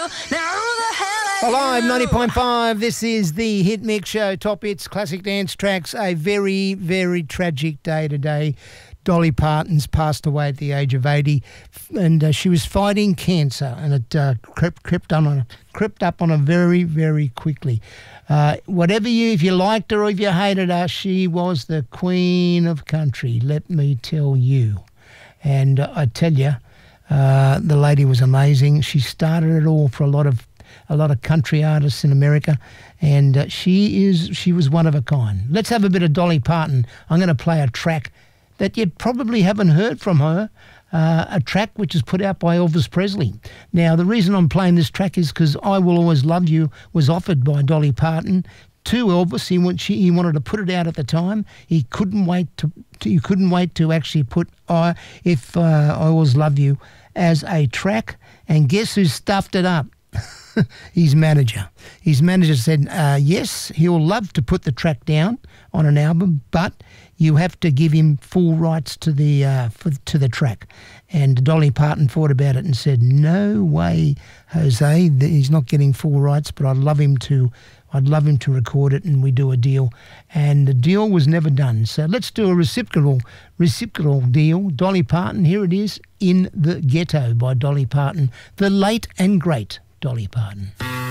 Now who the hell Alive 90.5, this is the Hit Mix Show, top hits, classic dance tracks. A very, very tragic day today. Dolly Parton's passed away at the age of 80, and she was fighting cancer, and it crept up on her very, very quickly. If you liked her or if you hated her, she was the queen of country, let me tell you. And I tell you, the lady was amazing. She started it all for a lot of country artists in America, and she was one of a kind. Let's have a bit of Dolly Parton. I'm going to play a track that you probably haven't heard from her, a track which is put out by Elvis Presley. Now, the reason I'm playing this track is because I Will Always Love You was offered by Dolly Parton to Elvis. He wanted to put it out at the time. He couldn't wait to actually put I Always Love You as a track, and guess who stuffed it up? His manager. His manager said, yes, he'll love to put the track down on an album, but you have to give him full rights to the track. And Dolly Parton thought about it and said, no way, Jose, he's not getting full rights, but I'd love him to record it, and we do a deal. And the deal was never done. So let's do a reciprocal deal. Dolly Parton, here it is, In the Ghetto by Dolly Parton, the late and great Dolly Parton.